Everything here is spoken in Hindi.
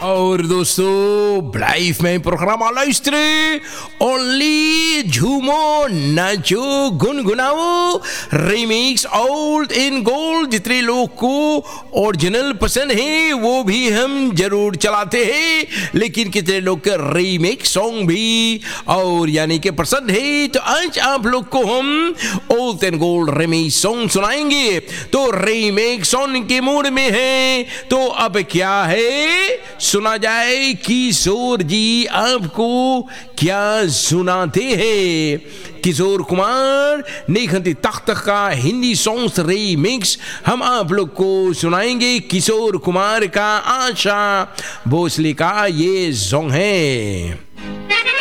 और दोस्तों लाइफ में प्रोग्राम आला इस्त्री only झूमो nacho गुनगुनाओ remix old in gold. जितने लोग को ओरिजिनल पसंद है वो भी हम जरूर चलाते हैं, लेकिन कितने लोग के रीमिक्स सॉन्ग भी और यानी कि पसंद है। तो आज आप लोग को हम old and gold remix song सुनाएंगे। तो रीमिक्स सॉन्ग के मूड में है तो अब क्या है सुना जाए। किशोर जी आपको क्या सुनाते हैं। किशोर कुमार निखंती तख्त का हिंदी सॉन्ग्स रीमिक्स हम आप लोग को सुनाएंगे। किशोर कुमार का आशा भोसले का ये सॉन्ग है।